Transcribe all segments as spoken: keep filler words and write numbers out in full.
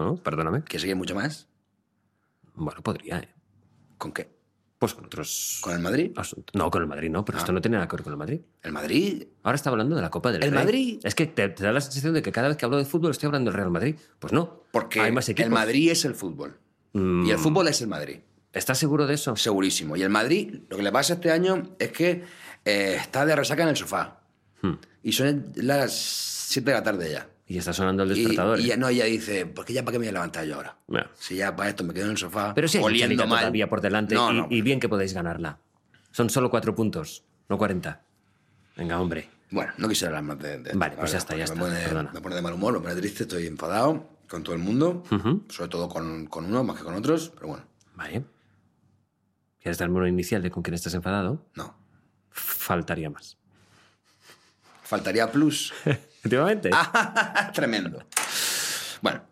¿no? Perdóname. ¿Quieres seguir mucho más? Bueno, podría, ¿eh? ¿Con qué? Pues con otros... ¿Con el Madrid? asuntos. No, con el Madrid no, pero Ah. esto no tiene nada que ver con el Madrid. ¿El Madrid? Ahora está hablando de la Copa del ¿El Rey. Madrid? Es que te, te da la sensación de que cada vez que hablo de fútbol estoy hablando del Real Madrid. Pues no. Porque hay más equipos. el Madrid es el fútbol. Mm. Y el fútbol es el Madrid. ¿Estás seguro de eso? Segurísimo. Y el Madrid, lo que le pasa este año es que eh, está de resaca en el sofá. Hmm. Y son las siete de la tarde ya. Y está sonando el Y, despertador. y ¿eh? ya, no, ella dice, ¿por qué ya para qué me voy a levantar yo ahora? No. Si ya para esto me quedo en el sofá Pero sí hay mucha oliendo liga mal. todavía por delante No, y, no. y bien que podéis ganarla. Son solo cuatro puntos, no cuarenta. Venga, hombre. Bueno, no quisiera hablar más de, de esto, Vale, la pues ya verdad, está, ya porque está, Me pone, perdona. me pone de mal humor, me pone triste, estoy enfadado con todo el mundo, Ujú. sobre todo con, con uno más que con otros, pero bueno, Vale. ¿Quieres darme una inicial de con quién estás enfadado? no. Faltaría más. Faltaría plus. Efectivamente. Tremendo. Bueno,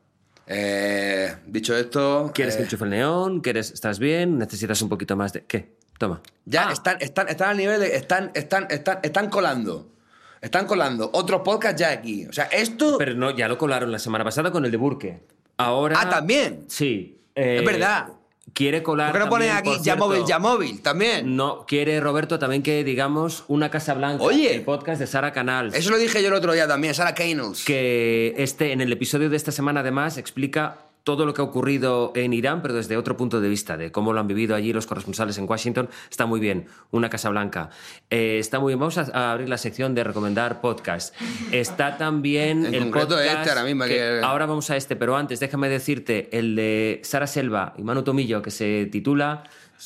eh, dicho esto... ¿Quieres que eh, enchufe el neón? ¿Quieres, ¿Estás bien? ¿Necesitas un poquito más de...? ¿Qué? Toma. Ya Ah, están, están, están al nivel de... Están, están, están, están colando. Están colando otros podcasts ya aquí. O sea, esto... Pero no, ya lo colaron la semana pasada con el de Burke. Ahora... Ah, ¿también? Sí. eh, Es verdad. Quiere colar ¿Por qué no pones también, aquí por ya cierto, móvil, ya móvil también? No, quiere Roberto también que digamos Una Casa Blanca. Oye. El podcast de Sara Canals. Eso lo dije yo el otro día también, Sarah Canals. Que este, en el episodio de esta semana además explica todo lo que ha ocurrido en Irán, pero desde otro punto de vista, de cómo lo han vivido allí los corresponsales en Washington. Está muy bien. Una Casa Blanca. Eh, está muy bien. Vamos a, a abrir la sección de recomendar podcast. Está también En el concreto podcast... este ahora mismo, que- que- Ahora vamos a este, pero antes déjame decirte el de Sara Selva y Manu Tomillo, que se titula...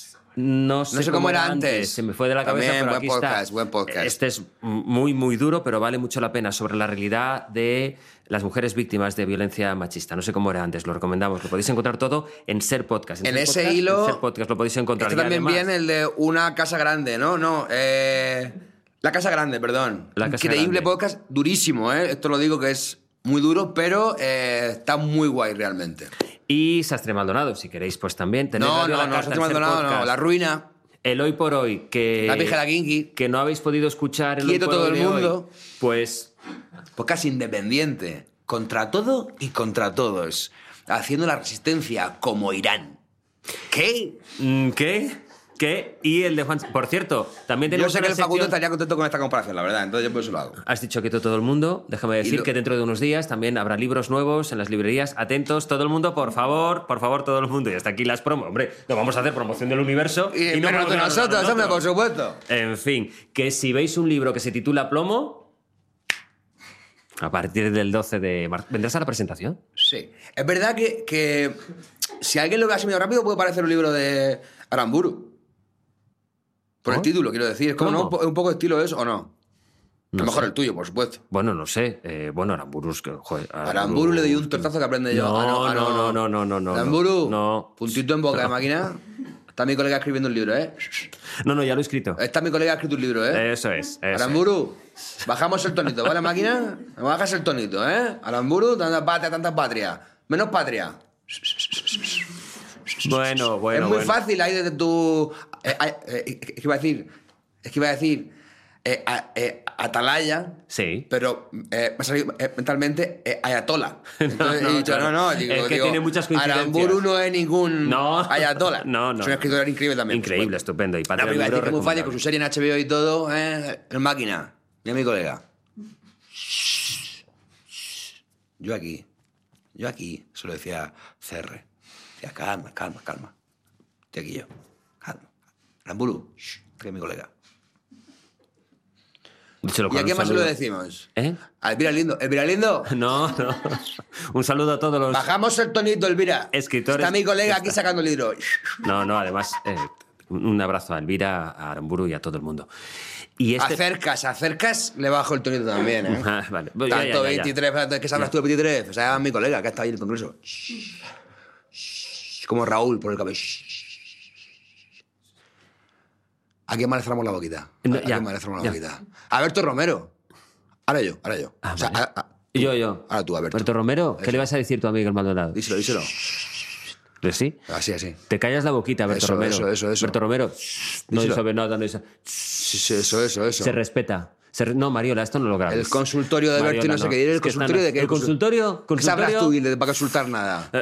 No sé, sé cómo era antes. Se me fue de la cabeza, También, pero buen aquí podcast, está. buen podcast. Este es muy, muy duro, pero vale mucho la pena, sobre la realidad de las mujeres víctimas de violencia machista. No sé cómo era antes, lo recomendamos. Lo podéis encontrar todo en Ser Podcast. En Ser ese Podcast, hilo- En Ser Podcast lo podéis encontrar. Este Y también además, viene el de Una Casa Grande, ¿no? No, eh... La Casa Grande, perdón. La Casa Increíble Grande. podcast, durísimo, ¿eh? Esto lo digo que es muy duro, pero eh, está muy guay realmente. Y Sastre Maldonado, si queréis, pues también. Tenéis No, Radio no, La no, Carta no, en Ser Maldonado, no, Podcast. La Ruina, El Hoy por Hoy, que, La Pija de la Kinky, que no habéis podido escuchar el Quieto Hoy por todo Hoy el de hoy, mundo. pues podcast independiente, contra todo y contra todos, haciendo la resistencia como Irán. ¿Qué? mm, ¿qué? ¿Qué? Y el de Juan... Por cierto, también Yo tenemos sé que una el Facundo sección- estaría contento con esta comparación, la verdad, entonces yo por eso lo hago. Has dicho que todo el mundo. Déjame decir lo- que dentro de unos días también habrá libros nuevos en las librerías. Atentos, todo el mundo, por favor, por favor, todo el mundo. Y hasta aquí las promos. Hombre, no vamos a hacer promoción del universo. Y, no pero promocionar a nosotros, hombre, por supuesto. En fin, que si veis un libro que se titula Plomo, a partir del doce de marzo. ¿Vendrás a la presentación? Sí. Es verdad que, que si alguien lo ve así medio rápido puede parecer un libro de Aramburu. Por el ¿Oh? título, quiero decir. Es como, ¿Cómo? ¿no? Un poco de estilo eso, ¿o no? A No lo mejor sé. el tuyo, por supuesto. Bueno, no sé. Eh, bueno, Aramburu es que, joder, Aramburu le doy un tortazo que aprende yo. No, Ah, ah, no, no, no, no, no, no. Aramburu, No. puntito en boca de máquina. Está mi colega escribiendo un libro, ¿eh? No, no, ya lo he escrito. Está mi colega escrito un libro, ¿eh? Eso es. Eso es. Aramburu, bajamos el tonito, ¿vale, máquina? Me bajas el tonito, ¿eh? Aramburu, tanta patria, tanta patria. Menos patria. Bueno, bueno, es muy bueno. fácil ahí desde tu... Eh, eh, eh, es que iba a decir... Es que iba a decir... eh, a- eh, atalaya... Sí. Pero eh, me ha salido eh, mentalmente eh, ayatola. Entonces no, he dicho, claro. no, no, digo, Es que digo, tiene muchas coincidencias. Aramburu no es ningún No. ayatola. No, no. Es un escritor increíble también. por Increíble, supuesto. estupendo. Y No, Patria pero iba a Libro decir que es muy fácil con recomendable. su serie en H B O y todo, eh, en máquina. Mira mi colega. Yo aquí, yo aquí, se lo decía C R. Decía, calma, calma, calma. Estoy aquí yo. Calma. Aramburu, shh, que es mi colega. Díselo ¿Y con a un quién más se lo saludo. decimos? ¿Eh? A Elvira Lindo. ¿Elvira Lindo? No, no. Un saludo a todos los... Bajamos el tonito, Elvira. Escritores- Está mi colega aquí Está. sacando el libro. No, no, además, eh, un abrazo a Elvira, a Aramburu y a todo el mundo. Y este... Acercas, acercas, le bajo el tonito también, ¿eh? Ah, vale. Ya, ya, Tanto ya, ya. veintitrés, ¿qué sabrás tú de veintitrés? O sea, mi colega que está ahí en el congreso. Como Raúl por el cabello. ¿A quién más le cerramos la boquita? No, ¿A ya, quién más le cerramos la ya. boquita? Alberto Romero. Ahora yo, ahora yo. Ah, O sea, vale. a- a- Yo, yo. Ahora tú, Alberto. Alberto Romero, ¿qué Eso. le vas a decir tu amigo el Maldonado? Díselo, díselo. ¿Pues sí? Así, así. Te callas la boquita, Alberto Eso, Romero. eso, eso, eso. Alberto Romero, no Díselo. dice nada, no dice... Sí, sí, eso, eso, eso. Se respeta. Se- no, Mariola, esto no lo grabes. El consultorio de Alberto y Mariola, no sé qué. ¿El Es que consultorio están- de qué? ¿El consultorio? ¿Qué sabrás ¿Consultorio? tú, Ile, para consultar nada?